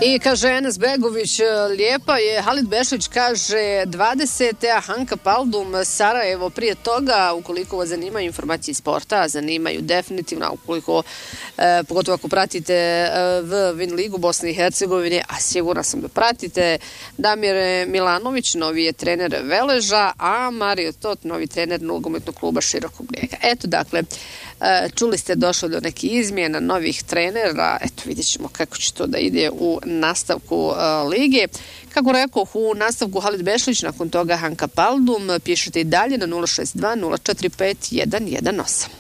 I kaže Enes Begović, lijepa je. Halid Bešlić kaže 20. a Hanka Paldum Sarajevo prije toga. Ukoliko vas zanimaju informacije iz sporta, zanimaju definitivno, ukoliko pogotovo ako pratite Vin ligu Bosne i Hercegovine, a sigurno sam da pratite, Damir Milanović, novi je trener Veleža, a Mario Tot, novi trener nogometnog kluba Širokog Brijega. Eto, dakle, čuli ste, došlo do nekih izmjena, novih trenera. Eto, vidjet ćemo kako će to da ide u nastavku lige. Kako rekoh, u nastavku Halid Bešlić, nakon toga Hanka Paldum. Pišite i dalje na 062 045 118.